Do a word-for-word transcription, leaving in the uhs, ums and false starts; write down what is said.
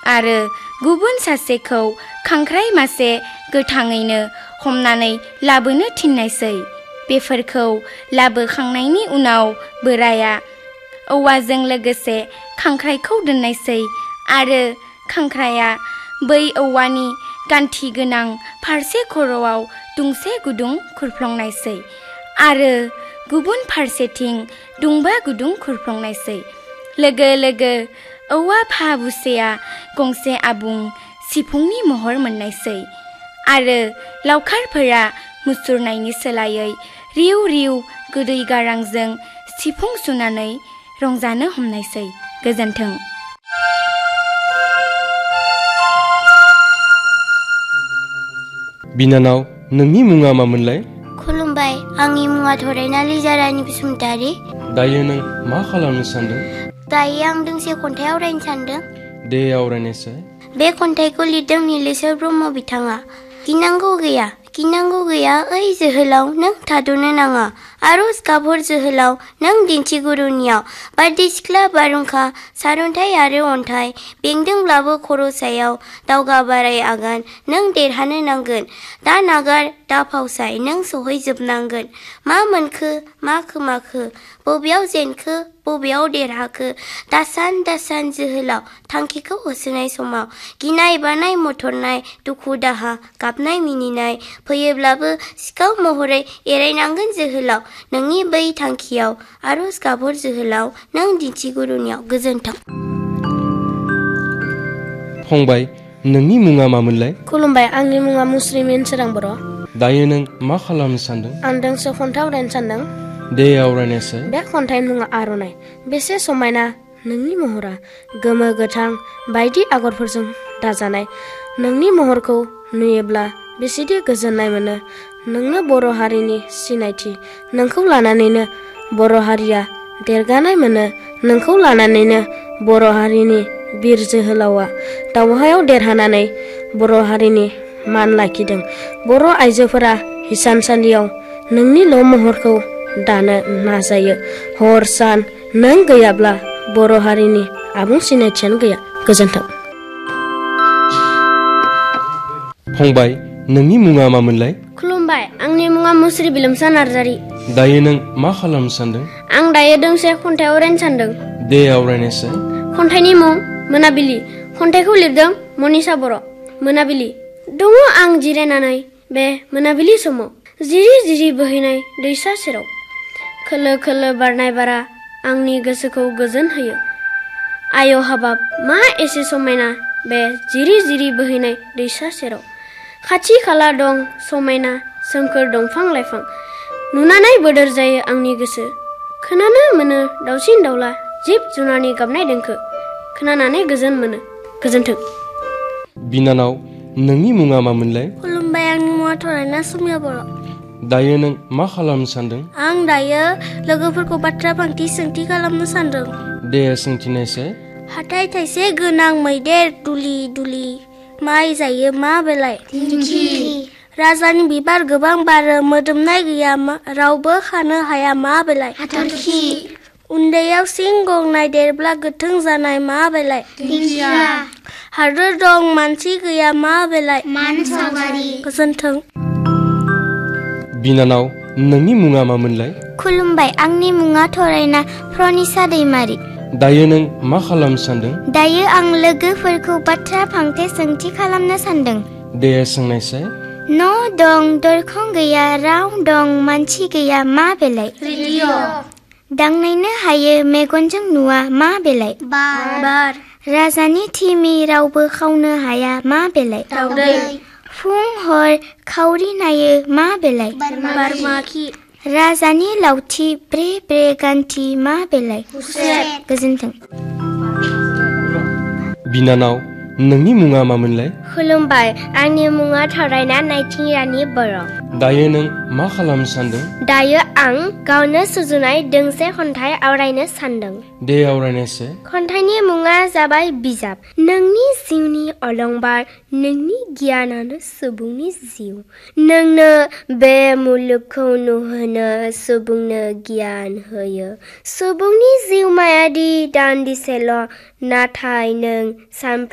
आरो गुबुन सासेखौ खांख्राइ मासे गोथाङैनो हमनानै लाबोनो थिननायसै। बेफोरखौ लाबोखांनायनि उनाव बोराया औवाजों लोगोसे खांख्राइखौ दोननायसै आरो खांख्राया बै औवानि गान्थि गोनां फारसे खर'आव दुंसे गुदुं खुरफ्लंनायसै आरो गुबुन फारसेथिं दुंबा गुदुं खुरफ्लंनायसै। लोगो लोगो औवा फाबुसेया गंसे आबुं सिफुंनि महर मोननायसै आरो लावखारफोरा मुसुरनायनि सोलायै रिउ रिउ गोदै गारांजों सिफुं सुनानै रंजानो हमनायसै। गोजोन्थों। बिनानाव, नोंनि मुङा मामोनलाय? खुलुमबाय, आंनि मुङा थरायना लिजा रानि बसुमतारी। दायो नों मा खालामनो सानदों? दायो आं दोंसे खन्थाइ आवरायनो सानदों। दे आवरायनायसाय। बे खन्थाइखौ लिरदों नीलेश्वर ब्रह्म बिथाङा। गिनांगौ गैया, गिनांगौ गैया ओइ जोहोलाव, नों थाद'नो नाङा। आरज गाबहर जोहोलाव, नों दिन्थिगुरुनियाव। बारदै सिख्ला बारहुंखा, सारन्थाइ आरो अन्थाइ बेंदोंब्लाबो खर' सायाव दावगा बाराय आगान, नों देरहानो नांगोन। दा नागार, दा फावसाय, नों सौहैजोबनांगोन। मा मोनखो, मा खोमाखो, बबेयाव जेनखो, बबेयाव देरहाखो, दासान दासान जोहोलाव, थांखिखौ होसोनाय समाव। गिनाय बानाय मथरनाय, दुखु दाहा, गाबनाय मिनिनाय फैयोब्लाबो सिखाव महरै एरायनांगोन जोहोलाव, नोंनि बै थांखियाव। आरज गाबहर जोहोलाव, नों दिन्थिगुरुनियाव। गोजोन्थों। फंबाय, नोंनि मुङा मामोनलाय? खुलुमबाय, आंनि मुङा मुस्रिमिन सोरां बर'। दायो नों मा खालामनो सानदों? आं दोंसे खन्थाइ आवरायनो सानदों। दे आवरायनायसाय। बे खन्थाइनि मुङा आर'नाइ। बेसे समायना नोंनि महरा, गोमो गोथां बायदि आगरफोरजों दाजानाय। नोंनि महरखौ नुयोब्ला बेसेदि गोजोननाय मोनो। नोंनो बर' हारिनि सिनायथि, नोंखौ लानानैनो बर' हारिया देरगानाय मोनो। नोंखौ लानानैनो बर' हारिनि बिर जोहोलावा दावहायाव देरहानानै बर' हारिनि मान लाखिदों। बर' आइजोफोरा हिसानसालियाव नोंनिल' महरखौ दानो नाजायो हर सान। नों गैयाब्ला बर' हारिनि आबुं सिनायथियानो गैया। गोजोन्थों। फंबाय, नोंनि मुङा मामोनलाय? खुलुमबाय, आंनि मुङा मुस्रि बिलोमसा नार्जारि। दायो नों मा खालामनो सानदों? आं दायो दोंसे खन्थाइ आवरायनो सानदों। दे आवरायनायसाय। खन्थाइनि मुं मोनाबिलि। खन्थाइखौ लिरदों मनिषा बर'। मोनाबिलि। दङ आं जिरायनानै बे मोनाबिलि समाव, जिरि जिरि बोहैनाय दैसा सेराव। खोलो खोलो बारनाय बारा आंनि गोसोखौ गोजोन होयो। आय' हाबाब मा एसे समायना बे जिरि जिरि बोहैनाय दैसा सेराव। खाथि खाला दं समायना सोमखोर दंफां लाइफां, नुनानै बोदोर जायो आंनि गोसो। खोनानो मोनो दाउसिन दाउला जिब जुनारनि गाबनाय देंखो, खोनानानै गोजोन मोनो। गोजोन्थों। बिनानाव, नोंनि मुङा मामोनलाय? खुलुमबाय, आंनि मुङा थरायना सुमिया बर'। दायो नों मा खालामनो सानदों? आं दायो लोगोफोरखौ बाथ्रा फांथि सोंथि खालामनो सानदों। दे सोंथिनायसाय। हाथाय थाइसे गोनां मैदेर दुलि दुलि, माइ जायो मा बेलाय? दिंखि। राजानि बिबार गोबां बारो, मोदोमनाय गैया रावबो खानो हाया मा बेलाय? हाथरखि। उन्दैयाव सिं गंनाय, देरब्ला गोथों जानाय मा बेलाय? दिंखिया। हादोर दं मानसि गैया मा बेलाय? मान सावगारि। गोजोन्थों। बिनानाव, नोंनि मुङा मामोनलाय? खुलुमबाय, आंनि मुङा थरायना प्रनिसा दैमारि। दायो नों मा खालामनो सानदों? दायो आं लोगोफोरखौ बाथ्रा फांथे सोंथि खालामनो सानदों। दे सोंनायसाय। न' दं दरखं गैया, राव दं मानसि गैया मा बेलाय? रेडिअ'। दांनायनो हायो मेगनजों नुवा मा बेलाय? बार। बार। राजानि थिमि रावबो खावनो हाया मा बेलाय? दाउदै। फुं हर खावरि नायो मा बेलाय? बारमाखि। राजानि लावथि ब्रे ब्रे गान्थि मा बेलाय? हुसेन। गोजोन्थों। बिनानाव, नोंनि मुङा मामोनलाय? खुलुमबाय, आंनि मुङा थरायना नायथिं रानि बर'। दायो नों मा खालामनो सानदों? दायो आं गावनो सुजुनाय दोंसे खन्थाइ आवरायनो सानदों। दे आवरायनायसाय। खन्थाइनि मुङा जाबाय बिजाब। नोंनि जिउनि अलंबार, नोंनि गियानानो सुबुंनि जिउ। नोंनो बे मुलुगखौ नुहोनो सुबुंनो गियान होयो। सुबुंनि जिउमायादि दान्दिसेल', नाथाय नों सानफ्रोमबो